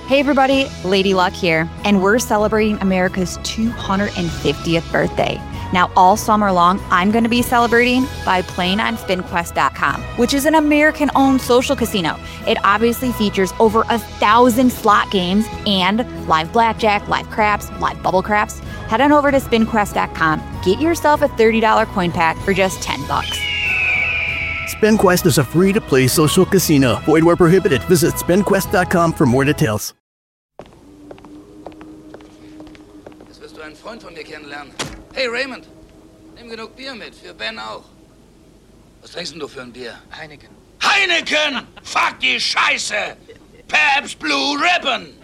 Hey everybody, Lady Luck here, and we're celebrating America's 250th birthday. Now, all summer long, I'm going to be celebrating by playing on SpinQuest.com, which is an American-owned social casino. It obviously features over 1,000 slot games and live blackjack, live craps, live bubble craps. Head on over to SpinQuest.com. Get yourself a $30 coin pack for just $10. SpinQuest is a free-to-play social casino. Void where prohibited. Visit SpinQuest.com for more details. Jetzt wirst du einen Freund von mir kennenlernen. Hey Raymond, nimm genug Bier mit, für Ben auch. Was trinkst denn du für ein Bier? Heineken. Heineken! Fuck die Scheiße! Pabst Blue Ribbon!